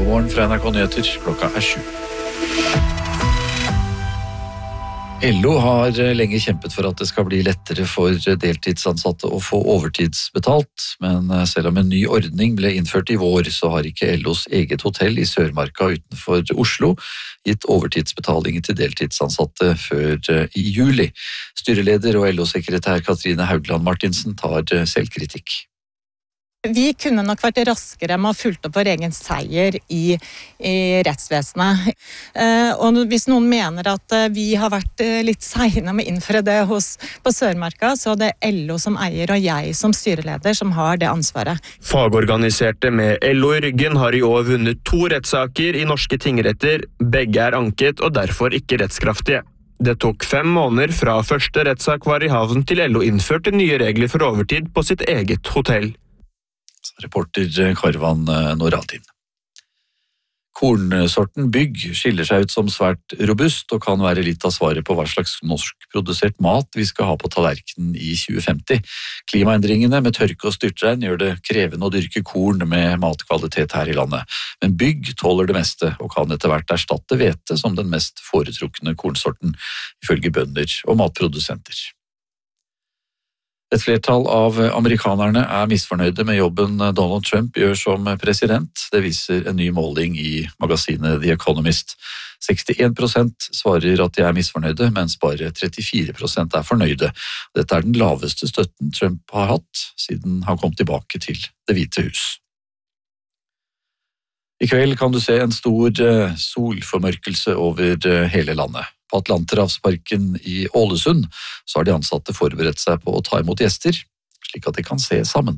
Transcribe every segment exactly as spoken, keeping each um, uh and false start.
God morgen fra N R K Nyheter, klokka er sju. L O har lenge kjempet for at det skal bli lettere for deltidsansatte å få overtidsbetalt, men selv om en ny ordning ble innført i vår, så har ikke L Os eget hotell i Sørmarka utenfor Oslo gitt overtidsbetaling til deltidsansatte før i juli. Styreleder og L O-sekretær Katrine Haugland Martinsen tar selvkritikk. Vi kunne nok vært raskere med å fulgt opp vår egen seier i, i rettsvesenet. Eh, og hvis noen mener at vi har vært litt seine med å innføre det hos, på Sørmarka, så er det L O som eier og jeg som styreleder som har det ansvaret. Fagorganiserte med L O i ryggen har i år vunnet to rettssaker i norske tingretter. Begge er anket og derfor ikke rettskraftige. Det tok fem måneder fra første rettssak var i havn til L O innførte nye regler for overtid på sitt eget hotell. Reporter Karvan Noradin. Kornsorten Bygg skiller seg ut som svært robust og kan være litt av svaret på hva slags norskprodusert mat vi skal ha på tallerkenen i tjue femti. Klimaendringene med tørke og styrtregn gjør det krevende å dyrke korn med matkvalitet her i landet. Men Bygg tåler det meste og kan etter hvert erstatte hvete som den mest foretrukne kornsorten, ifølge bønder og matprodusenter. Et flertall av amerikanerne er misfornøyde med jobben Donald Trump gjør som president. Det viser en ny måling i magasinet The Economist. sekstien prosent svarer at de er misfornøyde, mens bare trettifire prosent er fornøyde. Dette er den laveste støtten Trump har hatt siden han kom tilbake til Det hvite hus. I kveld kan du se en stor solformørkelse over hele landet. På Atlanterhavsparken i Ålesund så har de ansatte forberedt seg på å ta imot gjester, slik at de kan se sammen.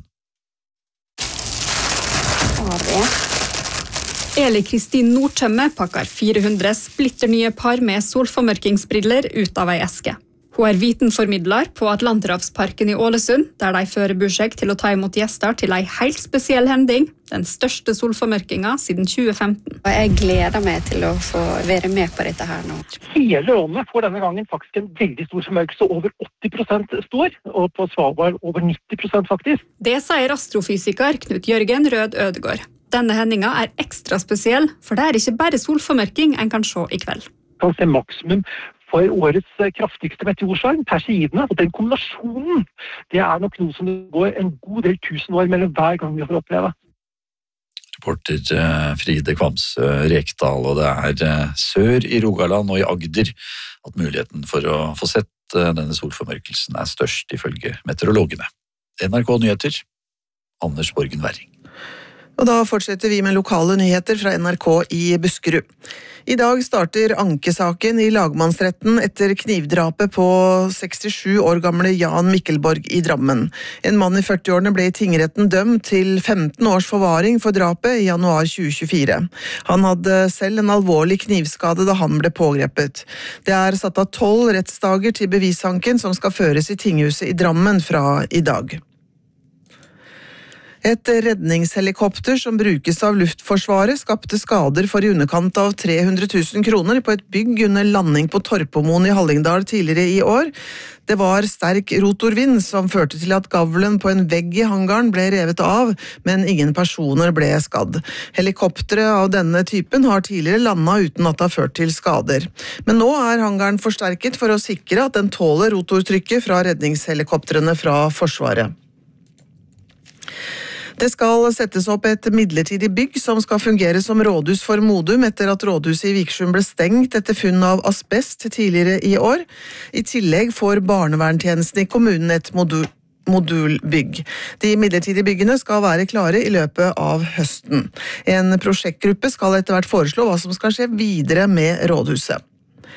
Eli Kristin Nordtømme pakker fire hundre splitter nye par med solformørkingsbriller ut av ei eske. Hun er vitenformidler på Atlanterhavsparken i Ålesund, der de fører budsjekt til å ta imot gjester til en helt spesiell hending, den største solformørkinga siden tjue femten. Jeg gleder meg til å få være med på dette her nå. Hele landet får denne gangen faktisk en veldig stor formørkelse, over åtti prosent stor, og på Svalbard over nitti prosent faktisk. Det sier astrofysiker Knut Jørgen Rød Ødegård. Denne hendinga er ekstra spesiell, for det er ikke bare solformørking en kan se i kveld. Man kan se maksimum for årets kraftigste meteorsvarm, Perseidene, og den kombinasjonen, det er nok noe som det går en god del tusen år mellom hver gang vi får oppleve. Reporter Fride Kvams Rekdal, og det er sør i Rogaland og i Agder at muligheten for å få sett denne solformørkelsen er størst ifølge meteorologene. N R K Nyheter, Anders Borgen Werring. Og da fortsetter vi med lokale nyheter fra N R K i Buskerud. I dag starter ankesaken i lagmannsretten etter knivdrapet på sekstisju år gamle Jan Mikkelborg i Drammen. En mann i førtiårene ble i tingretten dømt til femten års forvaring for drapet i januar tjue tjuefire. Han hadde selv en alvorlig knivskade da han ble pågrepet. Det er satt av tolv rettsdager til bevisanken som skal føres i tinghuset i Drammen fra i dag. Et redningshelikopter som brukes av Luftforsvaret skapte skader for i underkant av tre hundre tusen kroner på et bygg under landing på Torpomoen i Hallingdal tidligere i år. Det var sterk rotorvind som førte til at gavlen på en vegg i hangaren ble revet av, men ingen personer ble skadd. Helikoptre av denne typen har tidligere landet uten at det har ført til skader. Men nå er hangaren forsterket for å sikre at den tåler rotortrykket fra redningshelikoptrene fra Forsvaret. Det skal settes opp et midlertidig bygg som skal fungere som rådhus for Modum etter at rådhuset i Vikersund ble stengt etter funn av asbest tidligere i år. I tillegg får barnevernstjenesten i kommunen et modul modulbygg. De midlertidige byggene skal være klare i løpet av høsten. En prosjektgruppe skal etter hvert foreslå hva som skal skje videre med rådhuset.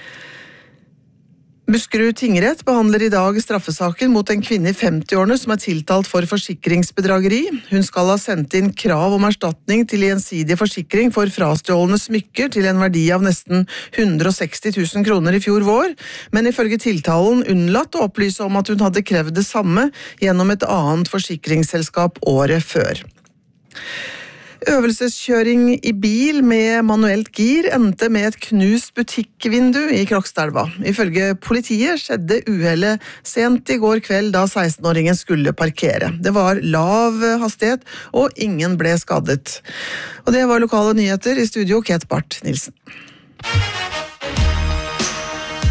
Buskerud tingrett behandler i dag straffesaken mot en kvinne i femtiårene som er tiltalt for forsikringsbedrageri. Hun skal ha sendt inn krav om erstatning til gjensidig forsikring for frastjålne smykker til en verdi av nesten hundre og seksti tusen kroner i fjor vår, men ifølge tiltalen unnlatt å opplyse om at hun hadde krevd det samme gjennom et annet forsikringsselskap året før. Øvelseskjøring i bil med manuelt gir endte med et knust butikkvindu i Krokstadelva. Ifølge politiet skjedde uhellet sent i går kveld da seksten-åringen skulle parkere. Det var lav hastighet, og ingen ble skadet. Og det var lokale nyheter. I studio, Kate Barth Nilsen.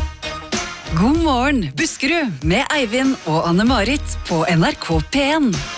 God morgen, Buskerud, med Eivind og Anne-Marit på N R K P en.